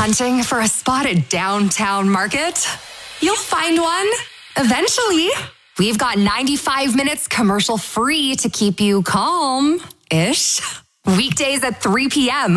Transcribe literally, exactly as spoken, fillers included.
Hunting for a spot at Downtown Market? You'll find one. Eventually. We've got ninety-five minutes commercial free to keep you calm-ish. Weekdays at three p.m.